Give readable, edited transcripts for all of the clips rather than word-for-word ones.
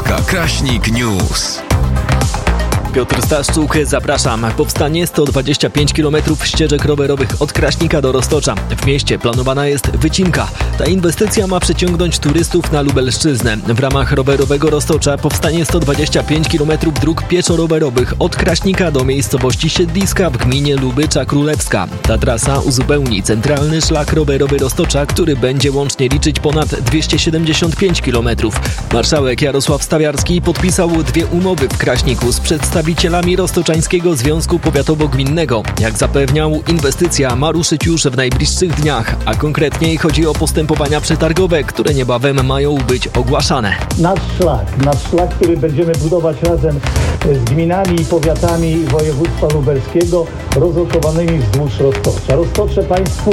Kraśnik News. Piotr Staszczuk, zapraszam. Powstanie 125 km ścieżek rowerowych od Kraśnika do Roztocza. W mieście planowana jest wycinka. Ta inwestycja ma przyciągnąć turystów na Lubelszczyznę. W ramach rowerowego Roztocza powstanie 125 km dróg pieszo-rowerowych od Kraśnika do miejscowości Siedliska w gminie Lubycza Królewska. Ta trasa uzupełni centralny szlak rowerowy Roztocza, który będzie łącznie liczyć ponad 275 km. Marszałek Jarosław Stawiarski podpisał 2 umowy w Kraśniku z przedstawicielami Roztoczańskiego Związku Powiatowo-Gminnego. Jak zapewniał, inwestycja ma ruszyć już w najbliższych dniach, a konkretniej chodzi o postępowania przetargowe, które niebawem mają być ogłaszane. Nasz szlak, który będziemy budować razem z gminami i powiatami województwa lubelskiego rozlokowanymi wzdłuż Roztocza. Roztocze Państwu,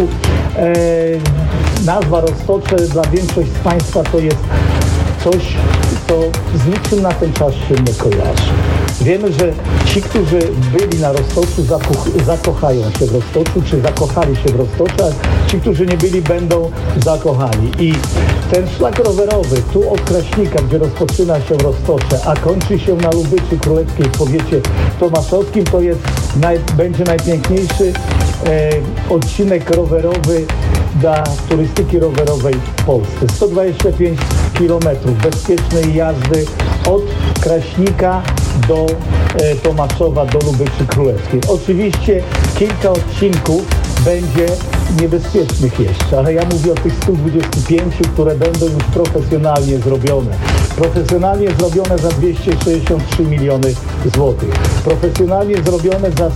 nazwa Roztocze dla większości z Państwa to jest coś, co z niczym na ten czas się nie kojarzy. Wiemy, że ci, którzy byli na Roztoczu, zakochają się w Roztoczu, czy zakochali się w Roztoczu, a ci, którzy nie byli, będą zakochani. I ten szlak rowerowy tu od Kraśnika, gdzie rozpoczyna się Roztocze, a kończy się na Lubyczy Królewskiej w powiecie tomaszowskim, to będzie najpiękniejszy odcinek rowerowy dla turystyki rowerowej w Polsce. 125 km bezpiecznej jazdy od Kraśnika do Tomaszowa, do Lubyczy Królewskiej. Oczywiście kilka odcinków będzie niebezpiecznych jeszcze, ale ja mówię o tych 125, które będą już profesjonalnie zrobione. Profesjonalnie zrobione za 263 miliony złotych. Profesjonalnie zrobione za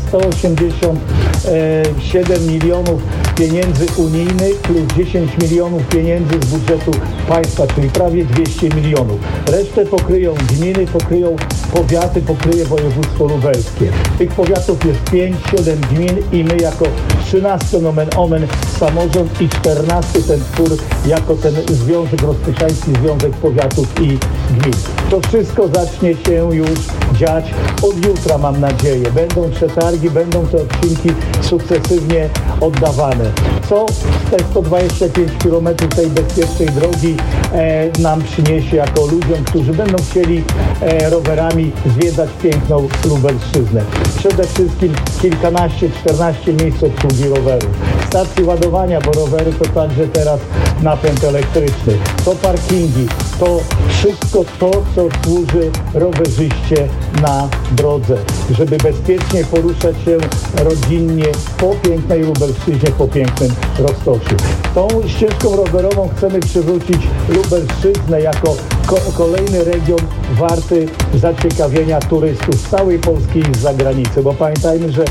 187 milionów pieniędzy unijnych plus 10 milionów pieniędzy z budżetu państwa, czyli prawie 200 milionów. Resztę pokryją gminy, pokryją powiaty, pokryje województwo lubelskie. Tych powiatów jest 5-7 gmin i my jako 13 nomen omen samorząd i 14 ten twór jako ten związek, Roztoczański Związek Powiatów i Gmin. To wszystko zacznie się już dziać od jutra, mam nadzieję. Będą przetargi, będą te odcinki sukcesywnie oddawane. Co te 125 km tej bezpiecznej drogi nam przyniesie jako ludziom, którzy będą chcieli rowerami zwiedzać piękną Lubelszczyznę. Przede wszystkim 14 miejsc obsługi rowerów. Stacje ładowania, bo rowery to także teraz napęd elektryczny. To parkingi, to wszystko to, co służy rowerzyście na drodze, żeby bezpiecznie poruszać się rodzinnie po pięknej Lubelszczyźnie, po pięknym Roztoczu. Tą ścieżką rowerową chcemy przywrócić Lubelszczyznę jako kolejny region warty zaciekawienia turystów z całej Polski i z zagranicy, bo pamiętajmy, że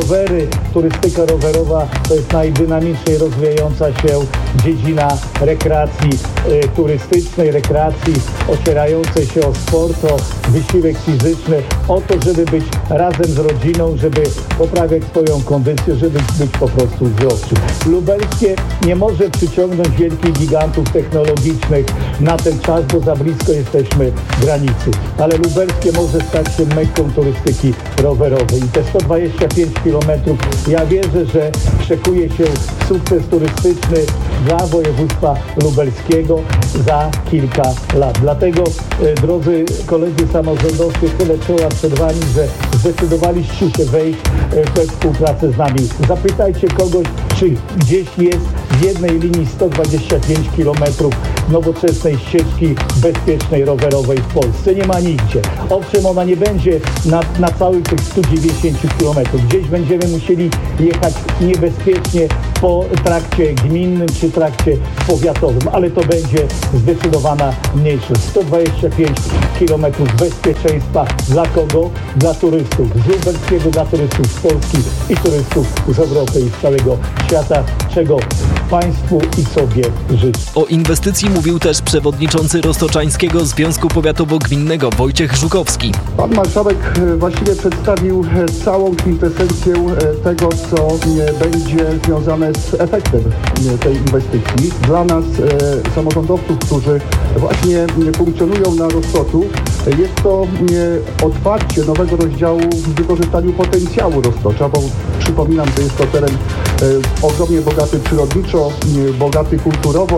turystyka rowerowa to jest najdynamiczniej rozwijająca się dziedzina rekreacji turystycznej, rekreacji ocierającej się o sport, o wysiłek fizyczny, o to, żeby być razem z rodziną, żeby poprawiać swoją kondycję, żeby być po prostu zdrowszym. Lubelskie nie może przyciągnąć wielkich gigantów technologicznych na ten czas, bo za blisko jesteśmy granicy. Ale lubelskie może stać się mekką turystyki rowerowej. I te 125 km, ja wierzę, że szykuje się sukces turystyczny dla województwa lubelskiego za kilka lat. Dlatego, drodzy koledzy samorządowcy, chylę czoła przed Wami, że zdecydowaliście się wejść we współpracę z nami. Zapytajcie kogoś, czy gdzieś jest w jednej linii 125 km nowoczesnej ścieżki bezpiecznej rowerowej w Polsce. Nie ma nigdzie. Owszem, ona nie będzie na całych tych 190 km. Gdzieś będziemy musieli jechać niebezpiecznie po trakcie gminnym czy trakcie powiatowym, ale to będzie zdecydowana mniejszość. 125 km bezpieczeństwa dla kogo? Dla turystów z Lubelskiego, dla turystów z Polski i turystów z Europy i z całego świata, czego Państwu i sobie życzę. O inwestycji mówił też przewodniczący Roztoczańskiego Związku Powiatowo-Gminnego Wojciech Żukowski. Pan marszałek właściwie przedstawił całą kwintesencję tego, co będzie związane z efektem tej inwestycji. Dla nas, samorządowców, którzy właśnie funkcjonują na Roztoczu, jest to otwarcie nowego rozdziału w wykorzystaniu potencjału Roztocza, bo przypominam, że jest to teren ogromnie bogaty przyrodniczo, bogaty kulturowo,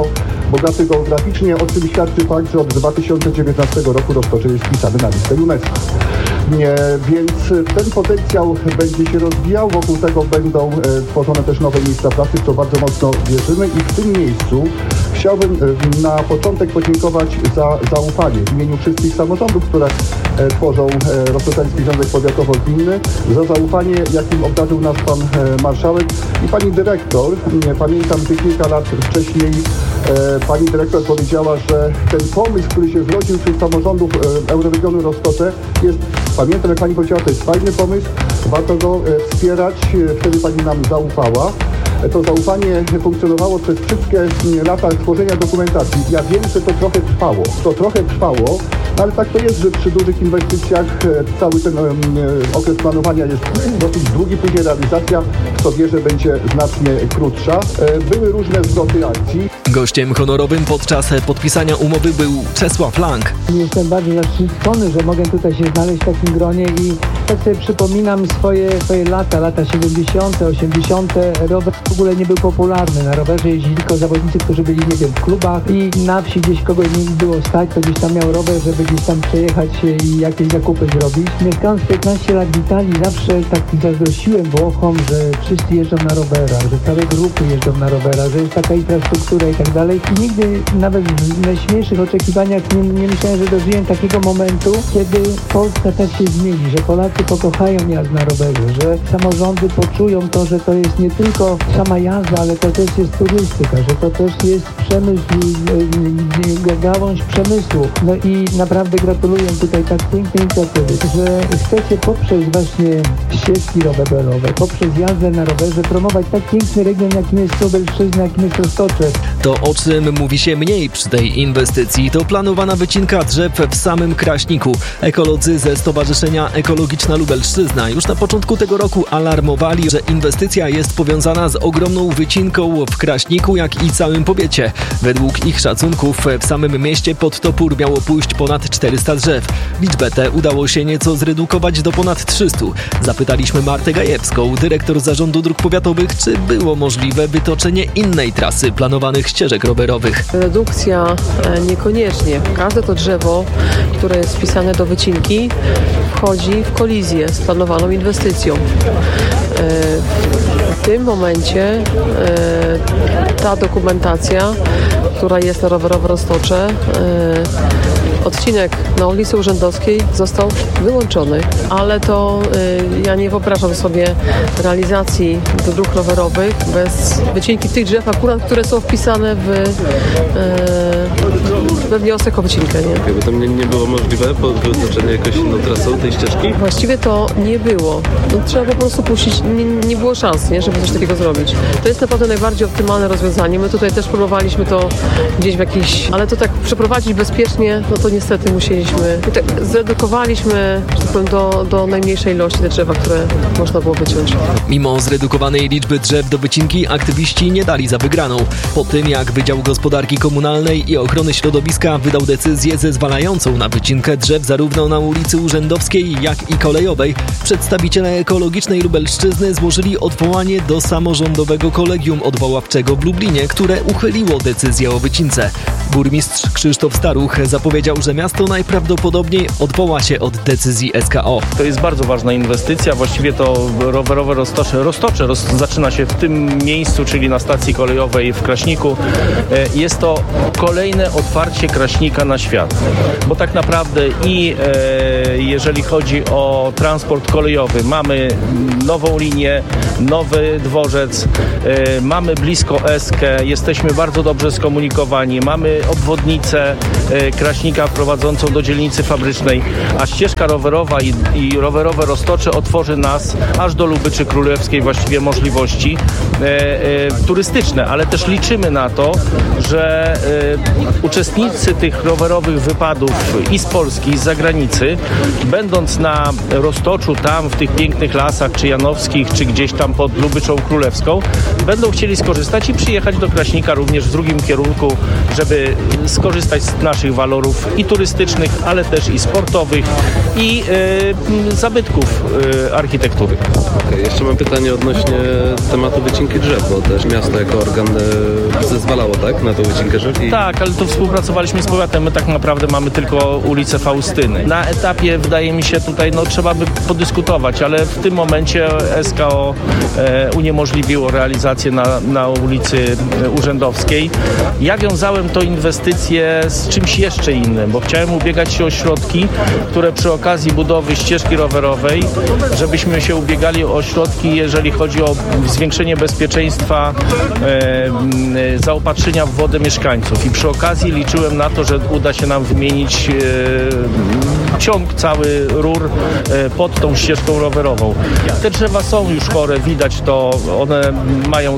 bogaty geograficznie, o czym świadczy fakt, że od 2019 roku Roztocze jest wpisany na listę UNESCO. Więc ten potencjał będzie się rozwijał, wokół tego będą tworzone też nowe miejsca pracy, w co bardzo mocno wierzymy i w tym miejscu chciałbym na początek podziękować za zaufanie w imieniu wszystkich samorządów, które tworzą Roztoczański Związek Powiatowo-Gminny, za zaufanie, jakim obdarzył nas pan marszałek i pani dyrektor. Pamiętam, że kilka lat wcześniej pani dyrektor powiedziała, że ten pomysł, który się zrodził wśród samorządów Euroregionu Roztocze jest, pamiętam jak pani powiedziała, to jest fajny pomysł, warto go wspierać, wtedy pani nam zaufała. To zaufanie funkcjonowało przez wszystkie lata tworzenia dokumentacji. Ja wiem, że to trochę trwało, ale tak to jest, że przy dużych inwestycjach cały ten okres planowania jest dosyć długi, później realizacja, w co wierzę, będzie znacznie krótsza. Były różne zwroty akcji. Gościem honorowym podczas podpisania umowy był Czesław Lang. Jestem bardzo zaszczycony, że mogę tutaj się znaleźć w takim gronie i tak sobie przypominam swoje lata 70., 80. Rower w ogóle nie był popularny. Na rowerze jeździli tylko zawodnicy, którzy byli, nie wiem, w klubach i na wsi gdzieś kogoś nie było stać, to gdzieś tam miał rower, żeby gdzieś tam przejechać i jakieś zakupy zrobić. Mieszkając 15 lat w Italii, zawsze tak zazdrościłem Włochom, że wszyscy jeżdżą na rowerach, że całe grupy jeżdżą na rowerach, że jest taka infrastruktura i tak dalej. I nigdy nawet w najśmielszych oczekiwaniach nie myślałem, że dożyję takiego momentu, kiedy Polska tak się zmieni, że Polacy pokochają jazdę na rowerze, że samorządy poczują to, że to jest nie tylko sama jazda, ale to też jest turystyka, że to też jest przemysł, gałąź przemysłu. No i naprawdę gratuluję tutaj tak pięknej inicjatywy, że chcecie poprzez właśnie ścieżki rowerowe, poprzez jazdę na rowerze promować tak piękny region, jakim jest Lubelszczyzna, jakim jest Roztocze. To, o czym mówi się mniej przy tej inwestycji, to planowana wycinka drzew w samym Kraśniku. Ekolodzy ze Stowarzyszenia Ekologiczna Lubelszczyzna już na początku tego roku alarmowali, że inwestycja jest powiązana z ogromną wycinką w Kraśniku, jak i całym powiecie. Według ich szacunków w samym mieście pod topór miało pójść ponad 400 drzew. Liczbę tę udało się nieco zredukować do ponad 300. Zapytaliśmy Martę Gajewską, dyrektor Zarządu Dróg Powiatowych, czy było możliwe wytoczenie innej trasy planowanych ścieżek rowerowych. Redukcja niekoniecznie. Każde to drzewo, które jest wpisane do wycinki, wchodzi w kolizję z planowaną inwestycją. W tym momencie ta dokumentacja, która jest na rowerowe Roztocze, odcinek na ulicy Urzędowskiej został wyłączony, ale to ja nie wyobrażam sobie realizacji dróg rowerowych bez wycinki tych drzew akurat, które są wpisane we wniosek o wycinkę. Nie? Bo tam nie było możliwe wyznaczenie jakoś inną trasą tej ścieżki? Właściwie to nie było. No, trzeba po prostu puścić, nie było szans, nie, żeby coś takiego zrobić. To jest naprawdę najbardziej optymalne rozwiązanie. My tutaj też próbowaliśmy to gdzieś w jakiś, ale to tak przeprowadzić bezpiecznie, no to niestety musieliśmy, tak zredukowaliśmy, że tak powiem, do najmniejszej ilości te drzewa, które można było wyciąć. Mimo zredukowanej liczby drzew do wycinki aktywiści nie dali za wygraną. Po tym jak Wydział Gospodarki Komunalnej i Ochrony Środowiska wydał decyzję zezwalającą na wycinkę drzew zarówno na ulicy Urzędowskiej, jak i Kolejowej, przedstawiciele Ekologicznej Lubelszczyzny złożyli odwołanie do samorządowego kolegium odwoławczego w Lublinie, które uchyliło decyzję o wycince. Burmistrz Krzysztof Staruch zapowiedział, że miasto najprawdopodobniej odwoła się od decyzji SKO. To jest bardzo ważna inwestycja, właściwie to rowerowe Roztocze zaczyna się w tym miejscu, czyli na stacji kolejowej w Kraśniku. Jest to kolejne otwarcie Kraśnika na świat, bo tak naprawdę jeżeli chodzi o transport kolejowy, mamy nową linię, nowy dworzec, mamy blisko Eskę, jesteśmy bardzo dobrze skomunikowani, mamy obwodnicę Kraśnika prowadzącą do dzielnicy fabrycznej, a ścieżka rowerowa i rowerowe Roztocze otworzy nas aż do Lubyczy Królewskiej właściwie możliwości turystyczne, ale też liczymy na to, że uczestnicy tych rowerowych wypadów i z Polski, i z zagranicy, będąc na Roztoczu, tam w tych pięknych lasach, czy janowskich, czy gdzieś tam pod Lubyczą Królewską, będą chcieli skorzystać i przyjechać do Kraśnika również w drugim kierunku, żeby skorzystać z naszych walorów i turystycznych, ale też i sportowych i zabytków architektury. Okay, jeszcze mam pytanie odnośnie tematu wycinki drzew, bo też miasto jako organ zezwalało, tak, na tą wycinkę drzew? Tak, ale tu współpracowaliśmy z powiatem, my tak naprawdę mamy tylko ulicę Faustyny. Na etapie, wydaje mi się, tutaj trzeba by podyskutować, ale w tym momencie SKO uniemożliwiło realizację na ulicy Urzędowskiej. Ja wiązałem tą inwestycję z czymś jeszcze innym, bo chciałem ubiegać się o środki, które przy okazji budowy ścieżki rowerowej, żebyśmy się ubiegali o środki, jeżeli chodzi o zwiększenie bezpieczeństwa zaopatrzenia w wodę mieszkańców. I przy okazji liczyłem na to, że uda się nam wymienić ciąg, cały rur pod tą ścieżką rowerową. Te drzewa są już chore, widać to, one mają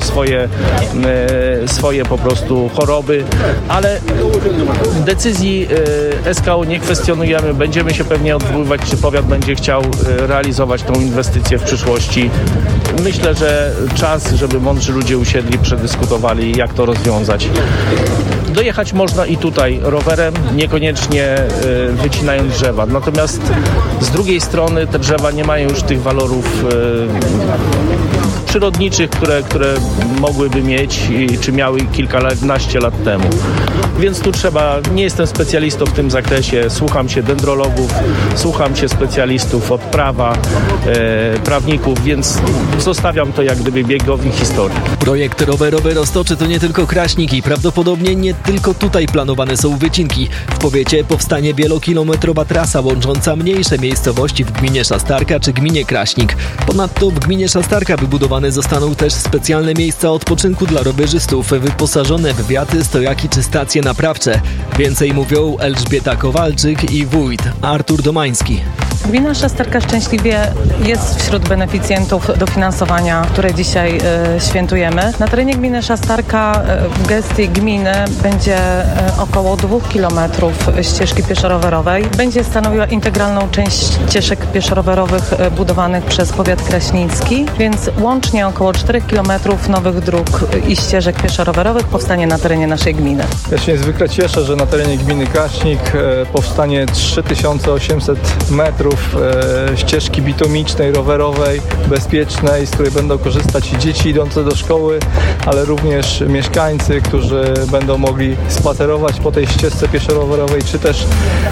swoje po prostu choroby, ale decyzji SKO nie kwestionujemy, będziemy się pewnie odwoływać, czy powiat będzie chciał realizować tą inwestycję w przyszłości. Myślę, że czas, żeby mądrzy ludzie usiedli, przedyskutowali, jak to rozwiązać. Dojechać można i tutaj rowerem, niekoniecznie wycinając drzewa. Natomiast z drugiej strony te drzewa nie mają już tych walorów przyrodniczych, które mogłyby mieć czy miały kilkanaście lat temu. Więc tu nie jestem specjalistą w tym zakresie, słucham się dendrologów, słucham się specjalistów od prawa, prawników, więc zostawiam to jak gdyby biegowi historii. Projekt rowerowy Roztoczy to nie tylko Kraśnik i prawdopodobnie nie tylko tutaj planowane są wycinki. W powiecie powstanie wielokilometrowa trasa łącząca mniejsze miejscowości w gminie Szastarka czy gminie Kraśnik. Ponadto w gminie Szastarka wybudowane zostaną też specjalne miejsca odpoczynku dla rowerzystów, wyposażone w wiaty, stojaki czy stacje naprawcze. Więcej mówią Elżbieta Kowalczyk i wójt Artur Domański. Gmina Szastarka szczęśliwie jest wśród beneficjentów dofinansowania, które dzisiaj świętujemy. Na terenie gminy Szastarka w gestii gminy będzie około 2 kilometrów ścieżki pieszo-rowerowej. Będzie stanowiła integralną część ścieżek pieszo-rowerowych budowanych przez powiat kraśnicki, więc łącznie około 4 kilometrów nowych dróg i ścieżek pieszo-rowerowych powstanie na terenie naszej gminy. Ja się niezwykle cieszę, że na terenie gminy Kraśnik powstanie 3800 metrów ścieżki bitumicznej, rowerowej, bezpiecznej, z której będą korzystać dzieci idące do szkoły, ale również mieszkańcy, którzy będą mogli spacerować po tej ścieżce pieszo-rowerowej, czy też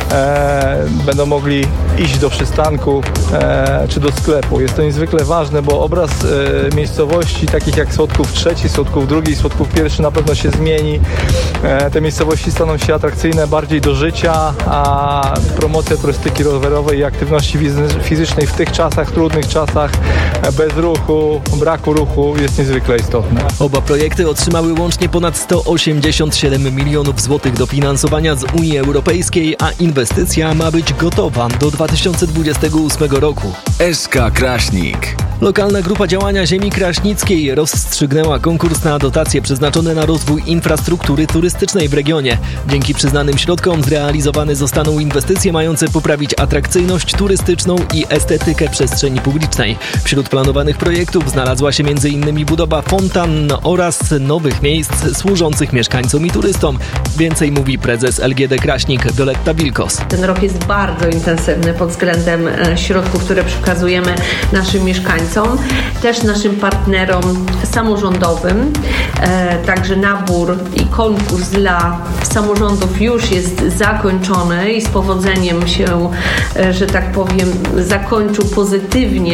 będą mogli iść do przystanku czy do sklepu. Jest to niezwykle ważne, bo obraz miejscowości takich jak Słodków III, Słodków II, Słodków I na pewno się zmieni. Te miejscowości staną się atrakcyjne bardziej do życia, a promocja turystyki rowerowej i aktywności fizycznej w tych czasach, trudnych czasach, bez ruchu, braku ruchu jest niezwykle istotna. Oba projekty otrzymały łącznie ponad 187 milionów złotych dofinansowania z Unii Europejskiej, a inwestycja ma być gotowa do 2028 roku. SK Kraśnik. Lokalna grupa działania ziemi kraśnickiej rozstrzygnęła konkurs na dotacje przeznaczone na rozwój infrastruktury turystycznej w regionie. Dzięki przyznanym środkom zrealizowane zostaną inwestycje mające poprawić atrakcyjność turystyczną i estetykę przestrzeni publicznej. Wśród planowanych projektów znalazła się m.in. budowa fontan oraz nowych miejsc służących mieszkańcom i turystom. Więcej mówi prezes LGD Kraśnik Violetta Wilkos. Ten rok jest bardzo intensywny pod względem środków, które przekazujemy naszym mieszkańcom, też naszym partnerom samorządowym. Także nabór i konkurs dla samorządów już jest zakończony i z powodzeniem się, że tak powiem, zakończył pozytywnie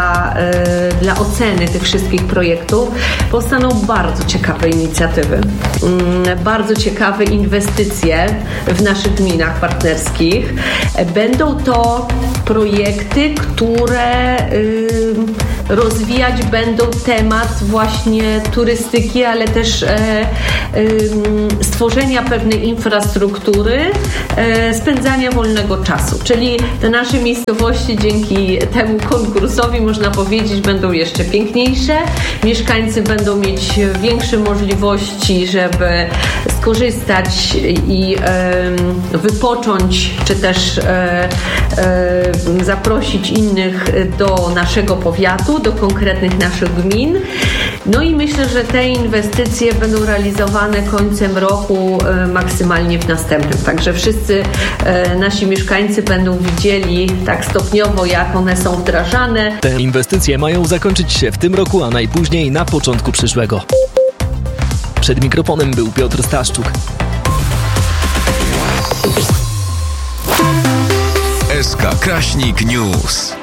dla oceny tych wszystkich projektów. Powstaną bardzo ciekawe inicjatywy, bardzo ciekawe inwestycje w naszych gminach partnerskich. Będą to projekty, które rozwijać będą temat właśnie turystyki, ale też stworzenia pewnej infrastruktury, spędzania wolnego czasu. Czyli te nasze miejscowości dzięki temu konkursowi, można powiedzieć, będą jeszcze piękniejsze. Mieszkańcy będą mieć większe możliwości, żeby skorzystać i wypocząć, czy też zaprosić innych do naszego powiatu. do konkretnych naszych gmin. No i myślę, że te inwestycje będą realizowane końcem roku, maksymalnie w następnym. Także wszyscy nasi mieszkańcy będą widzieli tak stopniowo, jak one są wdrażane. Te inwestycje mają zakończyć się w tym roku, a najpóźniej na początku przyszłego. Przed mikrofonem był Piotr Staszczuk. SK Kraśnik News.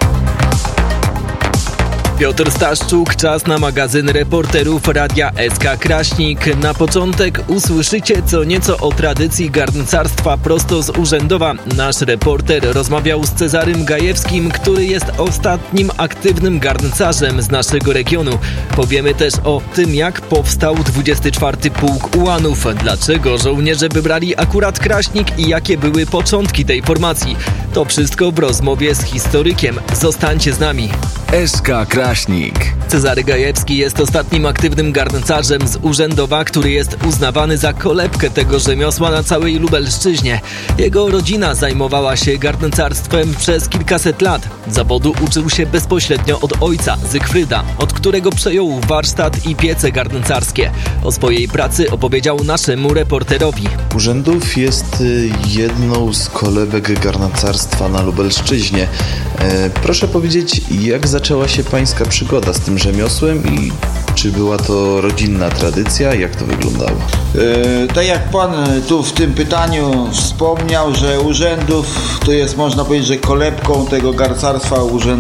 Piotr Staszczuk, czas na magazyn reporterów Radia SK Kraśnik. Na początek usłyszycie co nieco o tradycji garncarstwa prosto z Urzędowa. Nasz reporter rozmawiał z Cezarym Gajewskim, który jest ostatnim aktywnym garncarzem z naszego regionu. Powiemy też o tym, jak powstał 24 Pułk Ułanów, dlaczego żołnierze wybrali akurat Kraśnik i jakie były początki tej formacji. To wszystko w rozmowie z historykiem. Zostańcie z nami. SK Kraśnik. Cezary Gajewski jest ostatnim aktywnym garncarzem z Urzędowa, który jest uznawany za kolebkę tego rzemiosła na całej Lubelszczyźnie. Jego rodzina zajmowała się garncarstwem przez kilkaset lat. Zawodu uczył się bezpośrednio od ojca, Zygfryda, od którego przejął warsztat i piece garncarskie. O swojej pracy opowiedział naszemu reporterowi. Urzędów jest jedną z kolebek garncarstwa na Lubelszczyźnie. Proszę powiedzieć, jak zaczęła się pańska przygoda z tym rzemiosłem i czy była to rodzinna tradycja? Jak to wyglądało? Tak jak pan tu w tym pytaniu wspomniał, że Urzędów to jest, można powiedzieć, że kolebką tego garncarstwa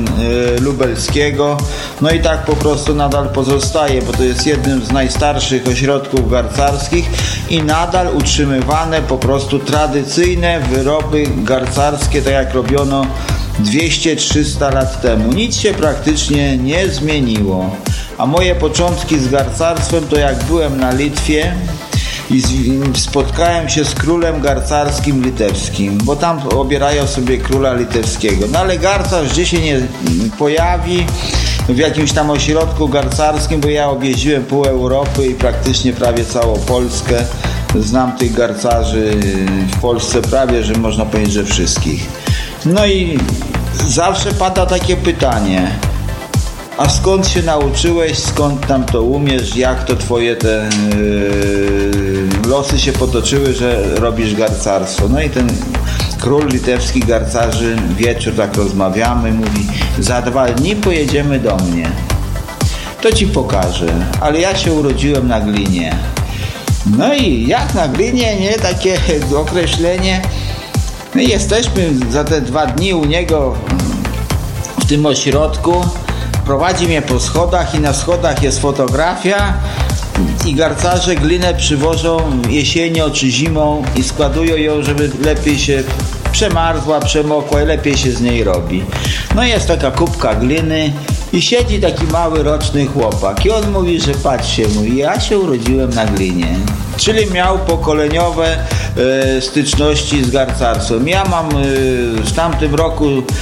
lubelskiego. No i tak po prostu nadal pozostaje, bo to jest jednym z najstarszych ośrodków garncarskich i nadal utrzymywane po prostu tradycyjne wyroby garncarskie, tak jak robiono 200-300 lat temu. Nic się praktycznie nie zmieniło. A moje początki z garncarstwem to jak byłem na Litwie i spotkałem się z królem garncarskim litewskim, bo tam obierają sobie króla litewskiego. No ale garncarz gdzie się nie pojawi w jakimś tam ośrodku garncarskim, bo ja objeździłem pół Europy i praktycznie prawie całą Polskę. Znam tych garncarzy w Polsce prawie, że można powiedzieć, że wszystkich. No i zawsze pada takie pytanie: a skąd się nauczyłeś, skąd tam to umiesz, jak to twoje te losy się potoczyły, że robisz garncarstwo? No i ten król litewskich garncarzy, wieczór tak rozmawiamy, mówi: za 2 dni pojedziemy do mnie, to ci pokażę, ale ja się urodziłem na Glinie. No i jak na Glinie, nie? Takie określenie. My jesteśmy za te 2 dni u niego w tym ośrodku. Prowadzi mnie po schodach i na schodach jest fotografia i garncarze glinę przywożą jesienią czy zimą i składują ją, żeby lepiej się przemarzła, przemokła i lepiej się z niej robi. No jest taka kubka gliny i siedzi taki mały roczny chłopak i on mówi, że patrzcie, mówi, ja się urodziłem na Glinie. Czyli miał pokoleniowe styczności z garncarstwem. Ja mam w tamtym roku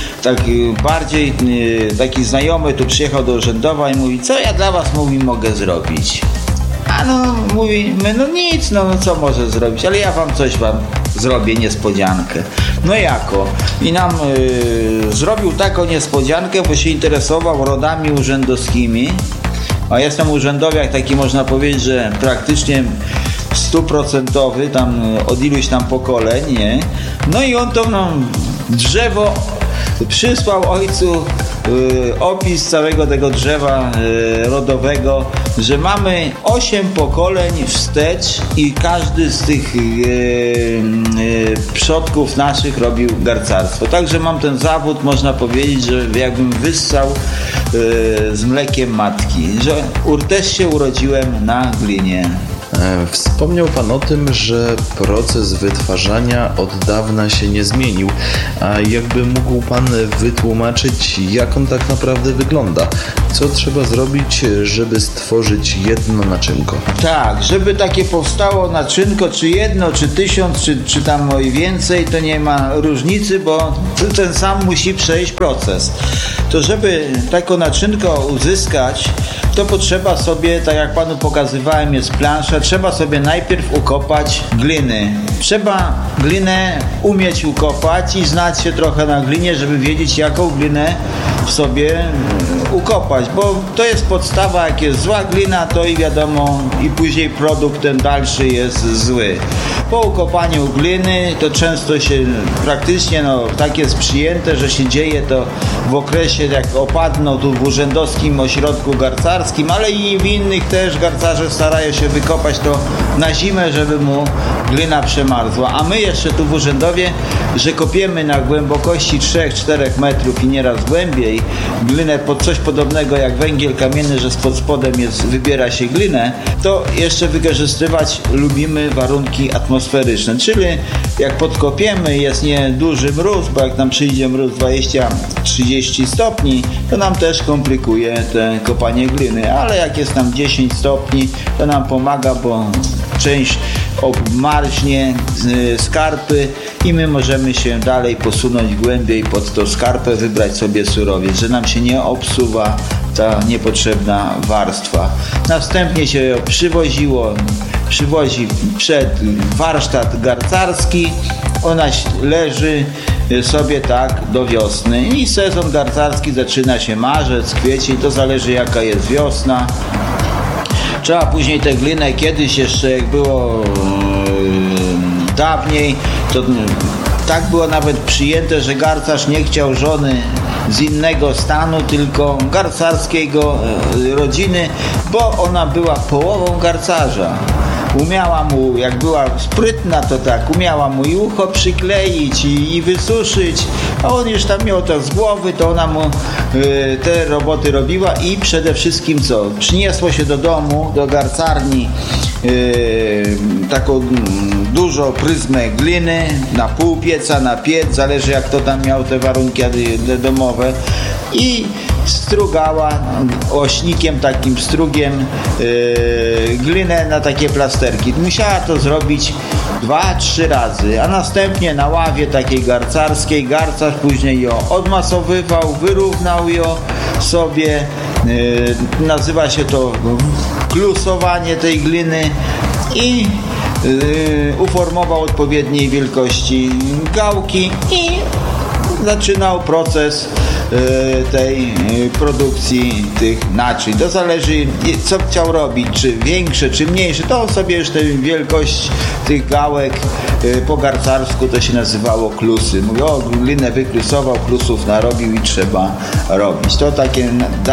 taki znajomy tu przyjechał do Urzędowa i mówi: co ja dla was, mówi, mogę zrobić? A no, mówimy, no nic, no co może zrobić, ale ja wam coś zrobię, niespodziankę. No jako? I nam zrobił taką niespodziankę, bo się interesował rodami urzędowskimi, a jestem urzędowiak taki, można powiedzieć, że praktycznie 100% tam od iluś tam pokoleń, nie? No i on to nam drzewo przysłał ojcu, opis całego tego drzewa rodowego, że mamy 8 pokoleń wstecz i każdy z tych przodków naszych robił garncarstwo. Także mam ten zawód, można powiedzieć, że jakbym wyssał z mlekiem matki, że też się urodziłem na Glinie. Wspomniał pan o tym, że proces wytwarzania od dawna się nie zmienił, a jakby mógł pan wytłumaczyć, jak on tak naprawdę wygląda? Co trzeba zrobić, żeby stworzyć jedno naczynko? Tak, żeby takie powstało naczynko, czy jedno, czy 1000, czy tam i więcej, to nie ma różnicy, bo ten sam musi przejść proces. To żeby taką naczynko uzyskać, to potrzeba sobie, tak jak panu pokazywałem, jest plansza trzeba sobie najpierw ukopać gliny. Trzeba glinę umieć ukopać i znać się trochę na glinie, żeby wiedzieć, jaką glinę sobie ukopać, bo to jest podstawa. Jak jest zła glina, to i wiadomo, i później produkt ten dalszy jest zły. Po ukopaniu gliny to często się praktycznie, tak jest przyjęte, że się dzieje to w okresie, jak opadną tu w Urzędowskim Ośrodku Garcarskim, ale i w innych też garcarze starają się wykopać to na zimę, żeby mu glina przemarzła. A my jeszcze tu w Urzędowie, że kopiemy na głębokości 3-4 metrów i nieraz głębiej glinę pod coś podobnego jak węgiel kamienny, że pod spodem wybiera się glinę, to jeszcze wykorzystywać lubimy warunki atmosferyczne, czyli jak podkopiemy, jest nieduży mróz, bo jak nam przyjdzie mróz 20-30 stopni, to nam też komplikuje te kopanie gliny, ale jak jest tam 10 stopni, to nam pomaga, bo część obmarznie skarpy i my możemy się dalej posunąć głębiej pod tą skarpę, wybrać sobie surowiec, że nam się nie obsuwa ta niepotrzebna warstwa. Następnie się ją przywozi przed warsztat garcarski, ona leży sobie tak do wiosny i sezon garcarski zaczyna się marzec, kwiecień, to zależy jaka jest wiosna. Trzeba później tę glinę, kiedyś jeszcze jak było dawniej, to tak było nawet przyjęte, że garcarz nie chciał żony z innego stanu, tylko garcarskiego rodziny, bo ona była połową garcarza. Umiała mu, jak była sprytna, to tak, umiała mu i ucho przykleić i wysuszyć, a on już tam miał to z głowy, to ona mu te roboty robiła i przede wszystkim co? Przyniosło się do domu, do garcarni taką dużą pryzmę gliny, na pół pieca, na piec, zależy jak to tam miał te warunki domowe i strugała ośnikiem, takim strugiem glinę na takie plasterki. Musiała to zrobić 2-3 razy, a następnie na ławie takiej garcarskiej garcarz później ją odmasowywał, wyrównał ją sobie, nazywa się to klusowanie tej gliny i uformował odpowiedniej wielkości gałki i zaczynał proces tej produkcji tych naczyń. To zależy co chciał robić, czy większe, czy mniejsze, to on sobie już tę wielkość tych gałek po garcarsku to się nazywało klusy. Mówię, o, glinę wyklusował, klusów narobił i trzeba robić. To takie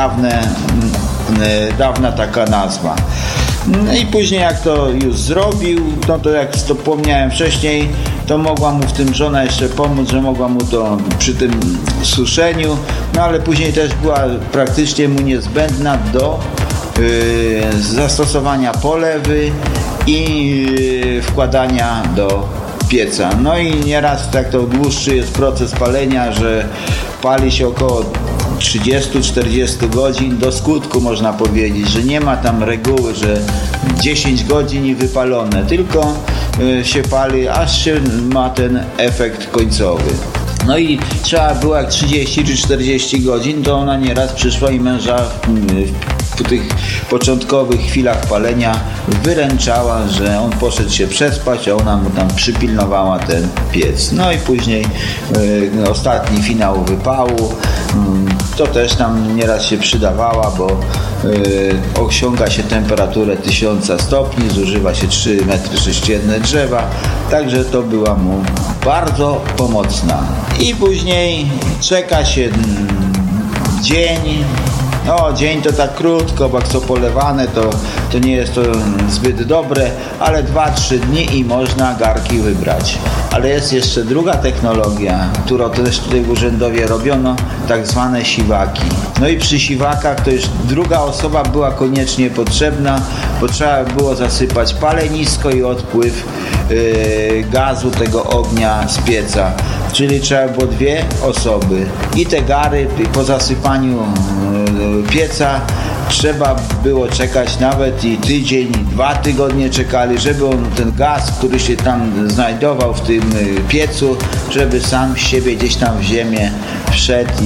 dawna taka nazwa. No i później jak to już zrobił, no to jak wspomniałem wcześniej, to mogła mu w tym żona jeszcze pomóc, że mogła mu to przy tym suszeniu, no ale później też była praktycznie mu niezbędna do zastosowania polewy i wkładania do pieca. No i nieraz tak to dłuższy jest proces palenia, że pali się około 30-40 godzin do skutku, można powiedzieć, że nie ma tam reguły, że 10 godzin i wypalone, tylko się pali, aż się ma ten efekt końcowy. No i trzeba było jak 30 czy 40 godzin, to ona nieraz przyszła i męża w tych początkowych chwilach palenia wyręczała, że on poszedł się przespać, a ona mu tam przypilnowała ten piec. No i później ostatni finał wypału, to też tam nieraz się przydawała, bo osiąga się temperaturę 1000 stopni, zużywa się 3 metry sześcienne drzewa, także to była mu bardzo pomocna. I później czeka się dzień. No, dzień to tak krótko, bo jak są polewane, to nie jest to zbyt dobre, ale 2-3 dni i można garki wybrać. Ale jest jeszcze druga technologia, którą też tutaj w Urzędowie robiono, tak zwane siwaki. No i przy siwakach to już druga osoba była koniecznie potrzebna, bo trzeba było zasypać palenisko i odpływ gazu tego ognia z pieca. Czyli trzeba było 2 osoby. I te gary po zasypaniu pieca trzeba było czekać nawet i tydzień, 2 tygodnie czekali, żeby on, ten gaz, który się tam znajdował w tym piecu, żeby sam z siebie gdzieś tam w ziemię wszedł i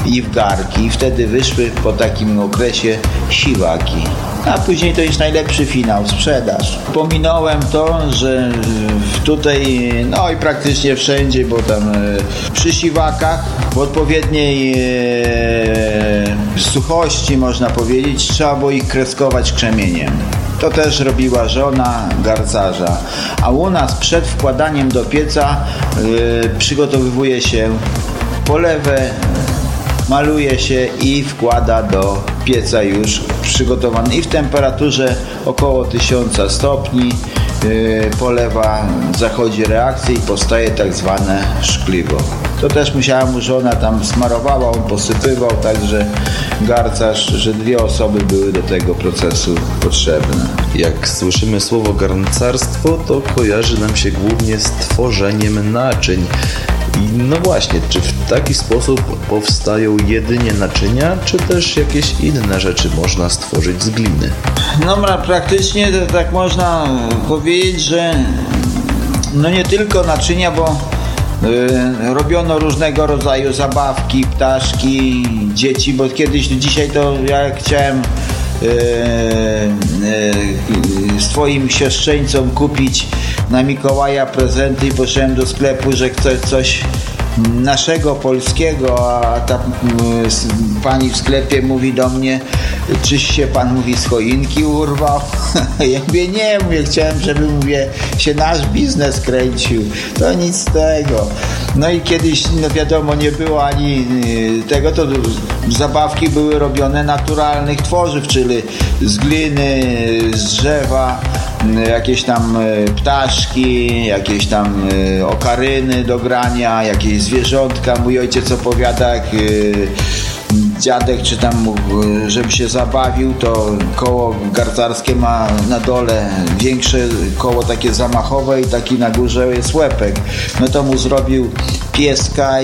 i w garki. I wtedy wyszły po takim okresie siwaki. A później to jest najlepszy finał, sprzedaż. Pominąłem to, że tutaj, no i praktycznie wszędzie, bo tam przy siwakach w odpowiedniej suchości, można powiedzieć, trzeba było ich kreskować krzemieniem. To też robiła żona garcarza. A u nas przed wkładaniem do pieca przygotowywuje się polewę, maluje się i wkłada do pieca już przygotowany i w temperaturze około 1000 stopni polewa, zachodzi reakcja i powstaje tak zwane szkliwo. To też musiała mu żona tam smarowała, on posypywał, także garcarz, że 2 osoby były do tego procesu potrzebne. Jak słyszymy słowo garncarstwo, to kojarzy nam się głównie z tworzeniem naczyń. I no właśnie, czy w taki sposób powstają jedynie naczynia, czy też jakieś inne rzeczy można stworzyć z gliny? No praktycznie to tak można powiedzieć, że no nie tylko naczynia, bo robiono różnego rodzaju zabawki, ptaszki, dzieci, bo kiedyś, dzisiaj to ja chciałem swoim siostrzeńcom kupić na Mikołaja prezenty i poszedłem do sklepu, że chcę coś naszego, polskiego, a ta pani w sklepie mówi do mnie, czyś się pan, mówi, z choinki urwał? Ja mówię, nie, chciałem, żeby, się nasz biznes kręcił. To nic z tego. No i kiedyś, no wiadomo, nie było ani tego, to zabawki były robione naturalnych tworzyw, czyli z gliny, z drzewa, jakieś tam ptaszki, jakieś tam okaryny do grania, jakieś zwierzątka. Mój ojciec opowiada, jak dziadek, czy tam, żeby się zabawił, to koło garcarskie ma na dole większe koło takie zamachowe i taki na górze jest łepek. No to mu zrobił pieska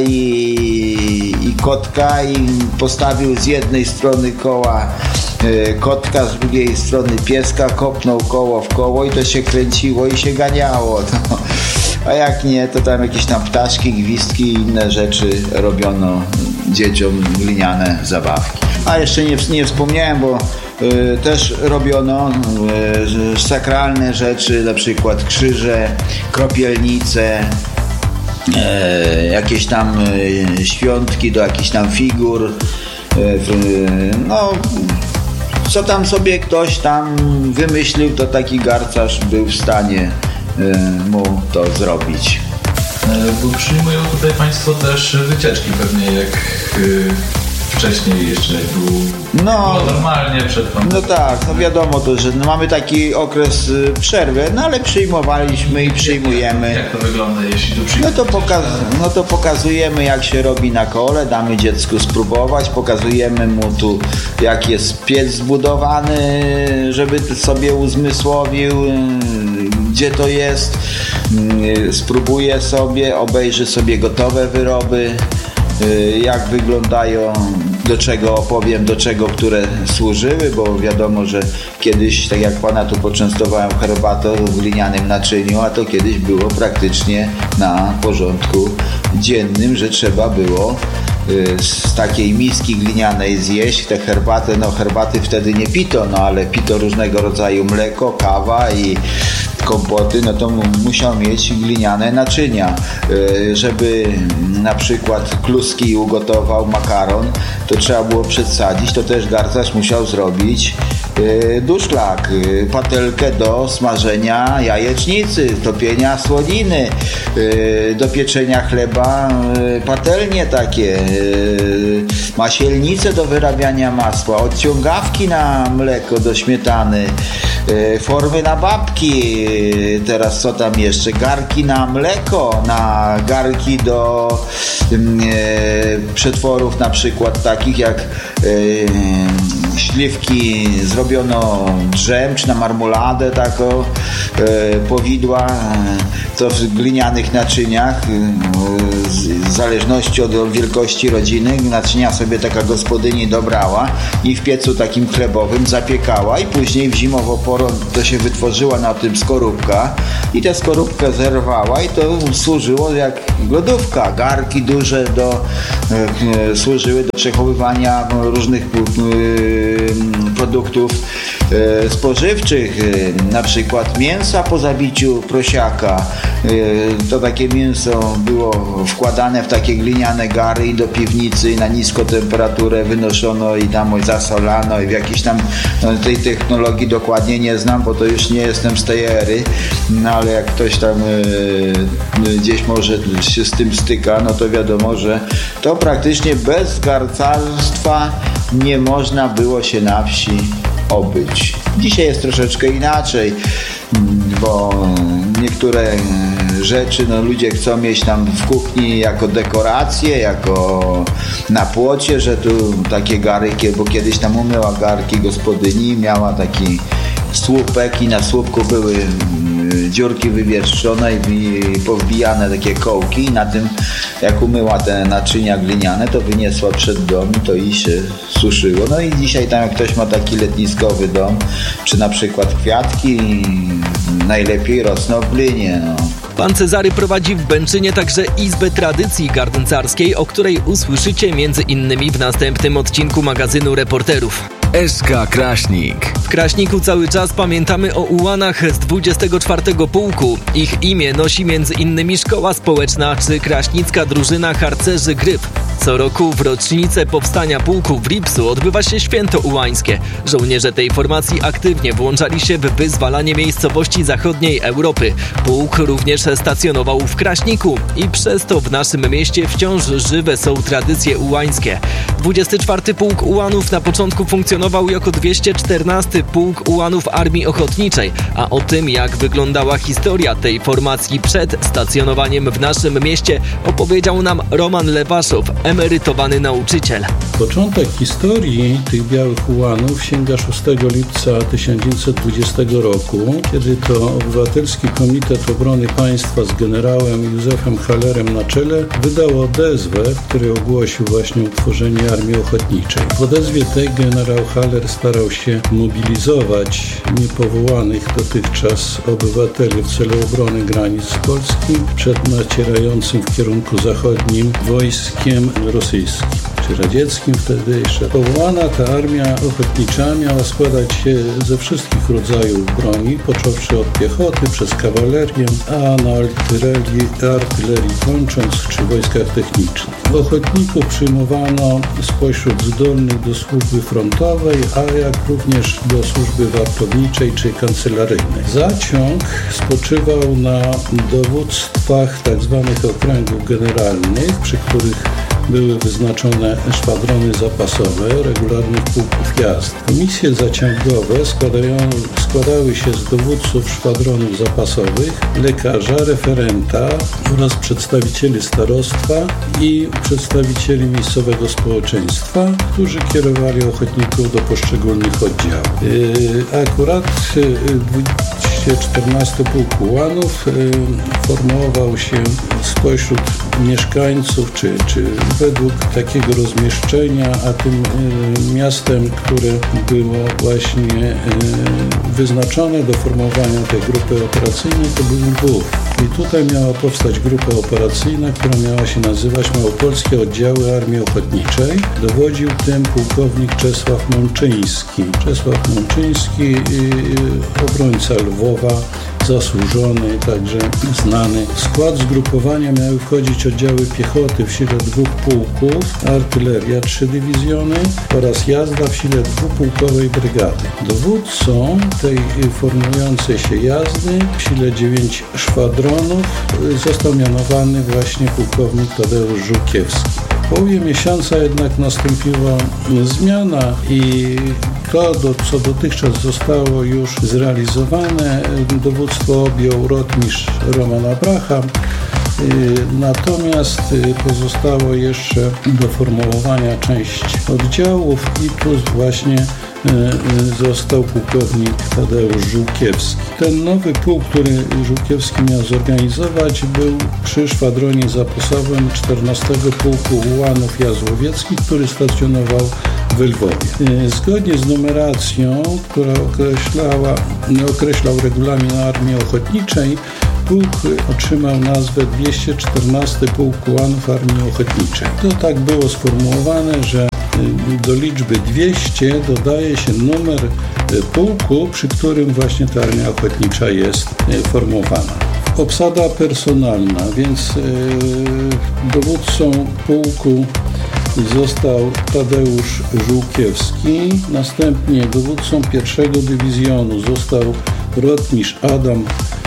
i kotka i postawił z jednej strony koła kotka, z drugiej strony pieska, kopnął koło w koło i to się kręciło i się ganiało. No. A jak nie, to tam jakieś tam ptaszki, gwizdki i inne rzeczy robiono dzieciom, gliniane zabawki. A jeszcze nie wspomniałem, bo też robiono sakralne rzeczy, na przykład krzyże, kropielnice, jakieś tam świątki do jakichś tam figur. No, co tam sobie ktoś tam wymyślił, to taki garcarz był w stanie mu to zrobić. Bo przyjmują tutaj Państwo też wycieczki pewnie, jak wcześniej jeszcze było normalnie przed pandemią. No tak, no wiadomo to, że mamy taki okres przerwy, no ale przyjmowaliśmy i przyjmujemy. Jak to wygląda, jeśli tu przyjmujemy? No to pokazujemy, jak się robi na kole, damy dziecku spróbować, pokazujemy mu tu, jak jest piec zbudowany, żeby sobie uzmysłowił, gdzie to jest, spróbuje sobie, obejrzy sobie gotowe wyroby, jak wyglądają, do czego opowiem, do czego które służyły, bo wiadomo, że kiedyś, tak jak pana tu poczęstowałem herbatą w glinianym naczyniu, a to kiedyś było praktycznie na porządku dziennym, że trzeba było z takiej miski glinianej zjeść tę herbatę. No herbaty wtedy nie pito, no ale pito różnego rodzaju mleko, kawa i kompoty, no to musiał mieć gliniane naczynia. Żeby na przykład kluski ugotował, makaron, to trzeba było przedsadzić, to też garcarz musiał zrobić duszlak, patelkę do smażenia jajecznicy, topienia słoniny, do pieczenia chleba, patelnie takie, masielnice do wyrabiania masła, odciągawki na mleko do śmietany, formy na babki, teraz co tam jeszcze, garki na mleko, na garki do przetworów na przykład takich jak śliwki zrobiono drzem, czy na marmoladę taką, powidła, to w glinianych naczyniach, w zależności od wielkości rodziny, naczynia sobie taka gospodyni dobrała i w piecu takim chlebowym zapiekała i później w zimową porę to się wytworzyła na tym skorupka i tę skorupkę zerwała i to służyło jak lodówka. Garki duże służyły do przechowywania różnych produktów spożywczych, na przykład mięsa po zabiciu prosiaka. To takie mięso było wkładane w takie gliniane gary i do piwnicy i na niską temperaturę wynoszono i tam zasolano i w jakiejś tam tej technologii dokładnie nie znam, bo to już nie jestem z tej ery, no ale jak ktoś tam gdzieś może się z tym styka, no to wiadomo, że to praktycznie bez garcarstwa nie można było się na wsi obyć. Dzisiaj jest troszeczkę inaczej, bo niektóre rzeczy ludzie chcą mieć tam w kuchni jako dekoracje, jako na płocie, że tu takie gary, bo kiedyś tam umyła garki gospodyni, miała taki słupek i na słupku były dziurki wywierszczone i powbijane takie kołki i na tym jak umyła te naczynia gliniane, to wyniosła przed dom i to i się suszyło. No i dzisiaj tam jak ktoś ma taki letniskowy dom, czy na przykład kwiatki, najlepiej rosną w glinie. Pan Cezary prowadzi w Bęczynie także Izbę Tradycji Garncarskiej, o której usłyszycie m.in. w następnym odcinku magazynu Reporterów. SK Kraśnik. W Kraśniku cały czas pamiętamy o ułanach z 24 Pułku. Ich imię nosi m.in. Szkoła Społeczna czy kraśnicka drużyna harcerzy Gryb. Co roku w rocznicę powstania pułku w Lipcu odbywa się święto ułańskie. Żołnierze tej formacji aktywnie włączali się w wyzwalanie miejscowości zachodniej Europy. Pułk również stacjonował w Kraśniku i przez to w naszym mieście wciąż żywe są tradycje ułańskie. 24 Pułk Ułanów na początku funkcjonował jako 214 Pułk Ułanów Armii Ochotniczej, a o tym, jak wyglądała historia tej formacji przed stacjonowaniem w naszym mieście, opowiedział nam Roman Lewaszow, emerytowany nauczyciel. Początek historii tych białych ułanów sięga 6 lipca 1920 roku, kiedy to Obywatelski Komitet Obrony Państwa z generałem Józefem Hallerem na czele wydał odezwę, w której ogłosił właśnie utworzenie Armii Ochotniczej. W odezwie tej generał Haller starał się mobilizować niepowołanych dotychczas obywateli w celu obrony granic Polski przed nacierającym w kierunku zachodnim wojskiem rosyjskim, czy radzieckim wtedy jeszcze. Powołana ta armia ochotnicza miała składać się ze wszystkich rodzajów broni, począwszy od piechoty, przez kawalerię, a na artylerii kończąc, czy wojskach technicznych. Ochotników przyjmowano spośród zdolnych do służby frontowej, a jak również do służby wartowniczej czy kancelaryjnej. Zaciąg spoczywał na dowództwach tzw. okręgów generalnych, przy których były wyznaczone szwadrony zapasowe regularnych pułków jazd. Komisje zaciągowe składały się z dowódców szwadronów zapasowych, lekarza, referenta oraz przedstawicieli starostwa i przedstawicieli miejscowego społeczeństwa, którzy kierowali ochotników do poszczególnych oddziałów. Akurat 214 Pułk Ułanów formował się spośród mieszkańców, czy według takiego rozmieszczenia, a tym miastem, które było właśnie wyznaczone do formowania tej grupy operacyjnej, to był Lwów. I tutaj miała powstać grupa operacyjna, która miała się nazywać Małopolskie Oddziały Armii Ochotniczej. Dowodził tym pułkownik Czesław Mączyński. Czesław Mączyński, obrońca Lwowa, zasłużony, także znany. W skład zgrupowania miały wchodzić oddziały piechoty w sile 2 pułków, artyleria 3 dywizjony oraz jazda w sile 2-pułkowej brygady. Dowódcą tej formującej się jazdy w sile 9 szwadronów został mianowany właśnie pułkownik Tadeusz Żółkiewski. W połowie miesiąca jednak nastąpiła zmiana i to, co dotychczas zostało już zrealizowane, dowództwo objął rotmistrz Roman Abraham Natomiast pozostało jeszcze do formułowania część oddziałów i tu właśnie został pułkownik Tadeusz Żółkiewski. Ten nowy pułk, który Żółkiewski miał zorganizować, był przy szwadronie zapasowym 14 Pułku Ułanów Jazłowieckich, który stacjonował w Lwowie. Zgodnie z numeracją, która określał regulamin Armii Ochotniczej, pułk otrzymał nazwę 214 Pułk Ułanów Armii Ochotniczej. To tak było sformułowane, że do liczby 200 dodaje się numer pułku, przy którym właśnie ta armia ochotnicza jest formowana. Obsada personalna, więc dowódcą pułku został Tadeusz Żółkiewski, następnie dowódcą pierwszego dywizjonu został rotmistrz Adam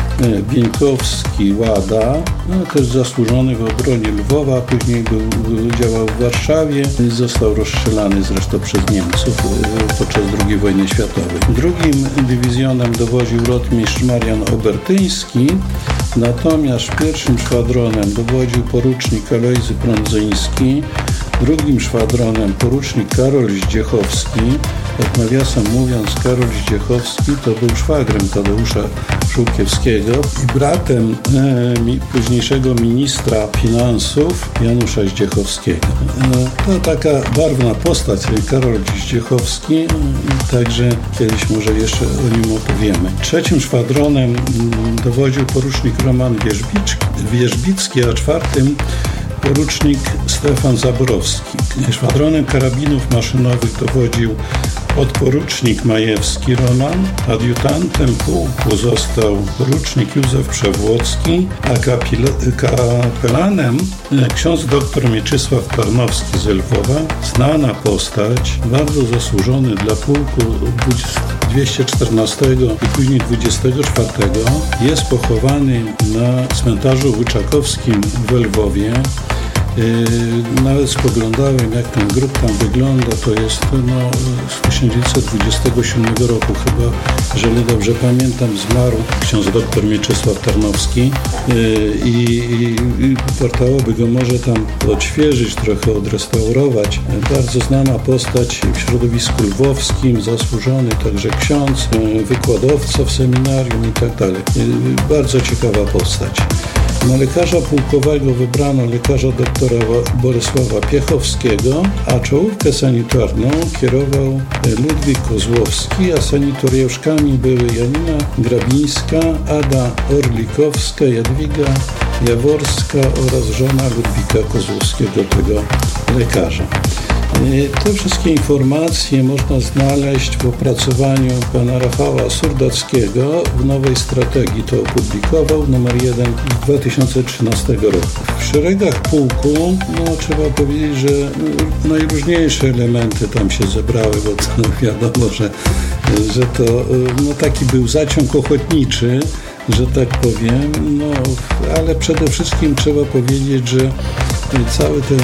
Bieńkowski-Łada, też zasłużony w obronie Lwowa, później działał w Warszawie, został rozstrzelany zresztą przez Niemców podczas II wojny światowej. Drugim dywizjonem dowodził rotmistrz Marian Obertyński, natomiast pierwszym szwadronem dowodził porucznik Alojzy Prądzyński, drugim szwadronem porucznik Karol Zdziechowski. Jak nawiasem mówiąc, Karol Zdziechowski to był szwagrem Tadeusza Żółkiewskiego i bratem późniejszego ministra finansów Janusza Zdziechowskiego. To taka barwna postać, Karol Zdziechowski, także kiedyś może jeszcze o nim opowiemy. Trzecim szwadronem dowodził porucznik Roman Wierzbicki, a czwartym porucznik Stefan Zaborowski. Szwadronem karabinów maszynowych dowodził podporucznik Majewski Roman, adiutantem pułku został porucznik Józef Przewłocki, a kapelanem ksiądz dr Mieczysław Tarnowski z Lwowa, znana postać, bardzo zasłużony dla pułku 214 i później 24, jest pochowany na cmentarzu Łyczakowskim w Lwowie. Nawet spoglądałem, jak ten grób tam wygląda, to jest z 1927 roku chyba, jeżeli dobrze pamiętam, zmarł ksiądz dr Mieczysław Tarnowski i wartałoby go może tam odświeżyć, trochę odrestaurować. Bardzo znana postać w środowisku lwowskim, zasłużony także ksiądz, wykładowca w seminarium i tak dalej. Bardzo ciekawa postać. Na lekarza pułkowego wybrano lekarza doktora Bolesława Piechowskiego, a czołówkę sanitarną kierował Ludwik Kozłowski, a sanitoriuszkami były Janina Grabińska, Ada Orlikowska, Jadwiga Jaworska oraz żona Ludwika Kozłowskiego, tego lekarza. Te wszystkie informacje można znaleźć w opracowaniu pana Rafała Surdackiego w Nowej Strategii. To opublikował, numer 1 z 2013 roku. W szeregach pułku trzeba powiedzieć, że najróżniejsze elementy tam się zebrały, bo to wiadomo, że to taki był zaciąg ochotniczy, że tak powiem, ale przede wszystkim trzeba powiedzieć, że cały ten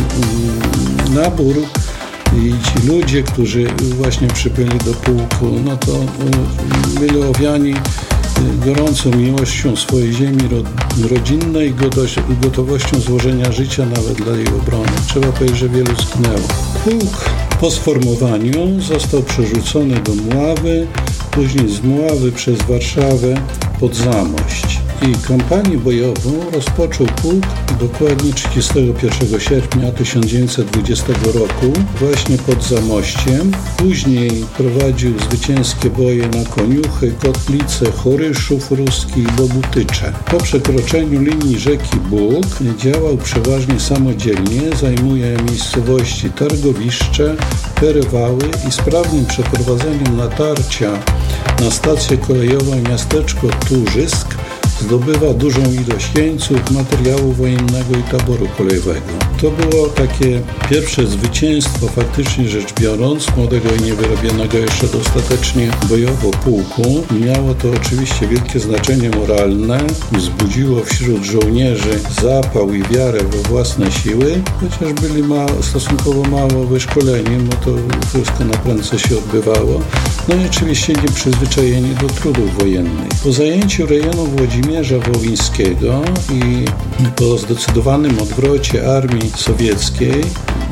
nabór i ci ludzie, którzy właśnie przybyli do pułku, to byli owiani gorącą miłością swojej ziemi rodzinnej, gotowością złożenia życia nawet dla jej obrony. Trzeba powiedzieć, że wielu zginęło. Pułk po sformowaniu został przerzucony do Mławy, później z Mławy przez Warszawę pod Zamość. I kampanię bojową rozpoczął pułk dokładnie 31 sierpnia 1920 roku właśnie pod Zamościem. Później prowadził zwycięskie boje na Koniuchy, Kotlice, Choryszów Ruski i Bogutycze. Po przekroczeniu linii rzeki Bóg działał przeważnie samodzielnie, zajmuje miejscowości Targowiszcze, Perywały i sprawnym przeprowadzeniem natarcia na stację kolejową miasteczko Turzysk zdobywa dużą ilość jeńców, materiału wojennego i taboru kolejowego. To było takie pierwsze zwycięstwo, faktycznie rzecz biorąc, młodego i niewyrobionego jeszcze dostatecznie bojowo pułku. Miało to oczywiście wielkie znaczenie moralne, wzbudziło wśród żołnierzy zapał i wiarę we własne siły, chociaż byli stosunkowo mało wyszkoleni, bo to wszystko na prędce się odbywało. I oczywiście nieprzyzwyczajeni do trudów wojennych. Po zajęciu rejonu Włodzimierza Kazimierza Wołyńskiego i po zdecydowanym odwrocie armii sowieckiej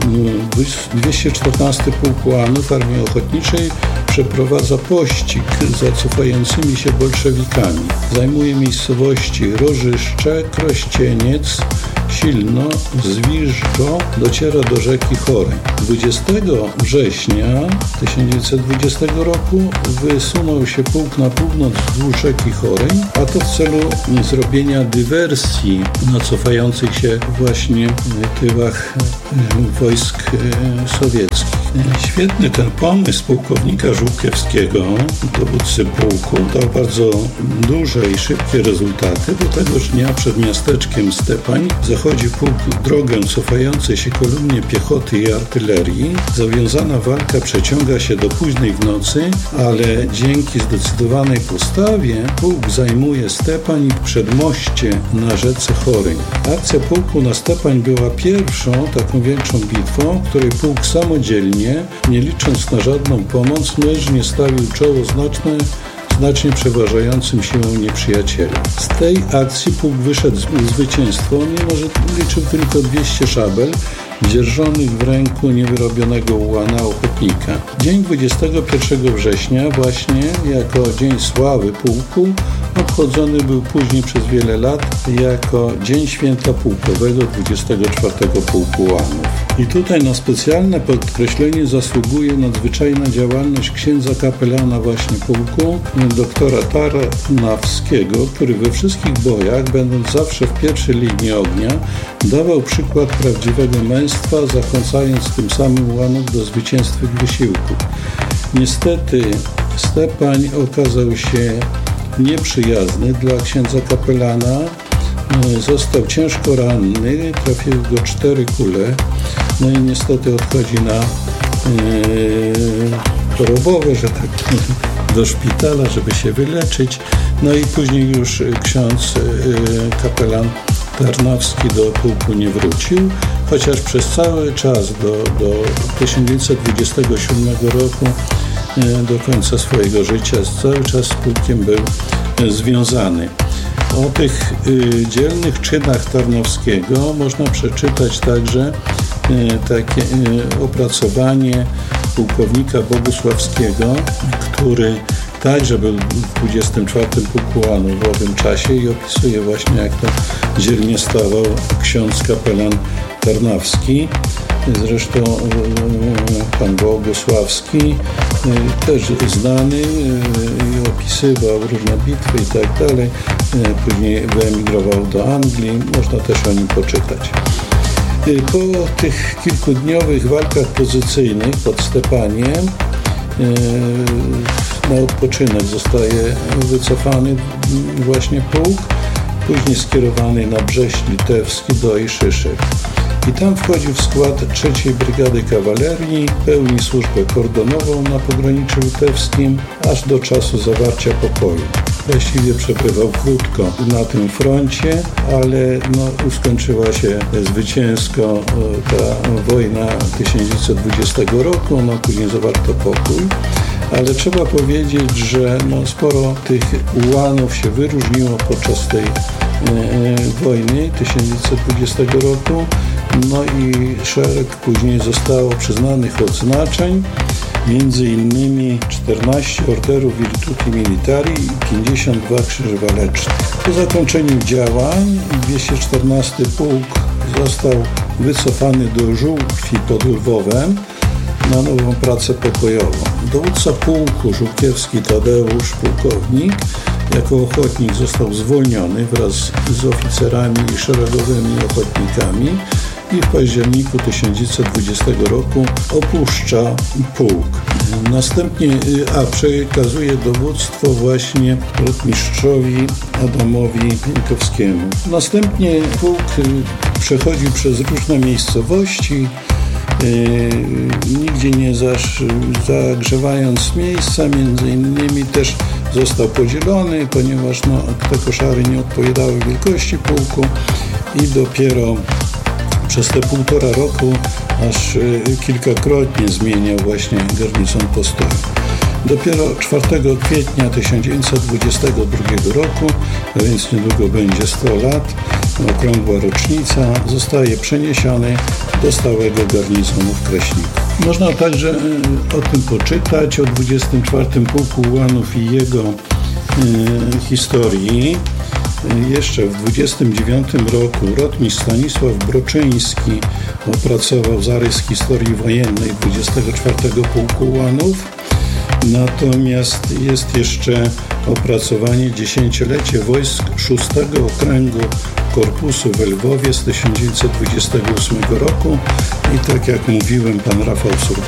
214 Pułk Ułanów Armii Ochotniczej przeprowadza pościg za cofającymi się bolszewikami. Zajmuje miejscowości Rożyszcze, Krościeniec, Silno, Zwierzczo, dociera do rzeki Choreń. 20 września 1920 roku wysunął się pułk na północ wzdłuż rzeki Choreń, a to w celu zrobienia dywersji na cofających się właśnie tyłach wojsk sowieckich. Świetny ten pomysł pułkownika Żółkiewskiego, dowódcy pułku, dał bardzo duże i szybkie rezultaty, bo tegoż dnia przed miasteczkiem Stepań zachodzi pułk drogę cofającej się kolumnie piechoty i artylerii. Zawiązana walka przeciąga się do późnej w nocy, ale dzięki zdecydowanej postawie pułk zajmuje Stepań i przedmoście na rzece Choreń. Akcja pułku na Stepań była pierwszą taką większą bitwą, w której pułk samodzielnie, nie licząc na żadną pomoc, mężnie stawił czoło znacznie przeważającym siłą nieprzyjaciela. Z tej akcji pułk wyszedł zwycięstwo, mimo że liczył tylko 200 szabel, dzierżonych w ręku niewyrobionego ułana ochotnika. Dzień 21 września właśnie jako Dzień Sławy Pułku obchodzony był później przez wiele lat jako Dzień Święta Pułkowego 24 Pułku Ułanów. I tutaj na specjalne podkreślenie zasługuje nadzwyczajna działalność księdza kapelana właśnie pułku, doktora Tarnawskiego, który we wszystkich bojach, będąc zawsze w pierwszej linii ognia, dawał przykład prawdziwego męstwa, zachęcając tym samym ułanów do zwycięstwych wysiłków. Niestety Stepań okazał się nieprzyjazny dla księdza kapelana. Został ciężko ranny, trafiły go 4 kule, no i niestety odchodzi na chorobowe, że tak, do szpitala, żeby się wyleczyć. No i później już ksiądz kapelan Tarnawski do pułku nie wrócił, chociaż przez cały czas do 1927 roku, do końca swojego życia, cały czas z pułkiem był związany. O tych dzielnych czynach Tarnowskiego można przeczytać także takie opracowanie pułkownika Bogusławskiego, który także był w 24 Pułku Ułanów w owym czasie i opisuje właśnie, jak to dzielnie stawał ksiądz kapelan Tarnawski. Zresztą pan Bogusławski też znany i opisywał różne bitwy i tak dalej. Później wyemigrował do Anglii, można też o nim poczytać. Po tych kilkudniowych walkach pozycyjnych pod Stepaniem na odpoczynek zostaje wycofany właśnie pułk, później skierowany na Brześć Litewski do Ojszyszek. I tam wchodził w skład 3. Brygady Kawalerii, pełni służbę kordonową na pograniczu litewskim, aż do czasu zawarcia pokoju. Właściwie przebywał krótko na tym froncie, ale skończyła się zwycięsko ta wojna 1920 roku, później zawarto pokój. Ale trzeba powiedzieć, że sporo tych ułanów się wyróżniło podczas tej wojny 1920 roku. No i szereg później zostało przyznanych odznaczeń, między innymi 14 orderów Virtuti Militari i 52 krzyży walecznych. Po zakończeniu działań 214 pułk został wycofany do Żółkwi pod Lwowem na nową pracę pokojową. Dowódca pułku Żółkiewski Tadeusz, pułkownik, jako ochotnik został zwolniony wraz z oficerami i szeregowymi ochotnikami i w październiku 1920 roku opuszcza pułk. Następnie przekazuje dowództwo właśnie rotmistrzowi Adamowi Pienkowskiemu. Następnie pułk przechodził przez różne miejscowości, nigdzie nie zagrzewając miejsca, między innymi też został podzielony, ponieważ te koszary nie odpowiadały wielkości pułku i dopiero przez te 1,5 roku aż kilkakrotnie zmieniał właśnie garnizon postoju. Dopiero 4 kwietnia 1922 roku, a więc niedługo będzie 100 lat, okrągła rocznica, zostaje przeniesiony do stałego garnizonu w Kraśniku. Można także o tym poczytać, o 24 Pułku Ułanów i jego historii. Jeszcze w 29 roku rotmistrz Stanisław Broczyński opracował zarys historii wojennej 24 Pułku Ułanów. Natomiast jest jeszcze opracowanie dziesięciolecie wojsk 6 Okręgu Korpusu w Lwowie z 1928 roku i tak jak mówiłem, pan Rafał Surgała